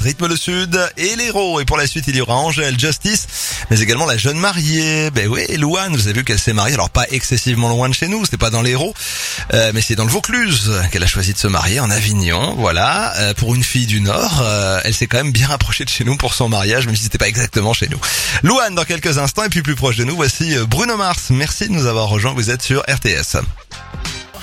Rythme le Sud et l'Hérault. Et pour la suite, il y aura Angèle, Justice, mais également la jeune mariée. Ben oui, Louane, vous avez vu qu'elle s'est mariée, alors pas excessivement loin de chez nous, c'était pas dans l'Hérault, mais c'est dans le Vaucluse qu'elle a choisi de se marier, en Avignon, voilà. Pour une fille du Nord, elle s'est quand même bien rapprochée de chez nous pour son mariage, même si c'était pas exactement chez nous. Louane dans quelques instants, et puis plus proche de nous, voici Bruno Mars. Merci de nous avoir rejoints, vous êtes sur RTS.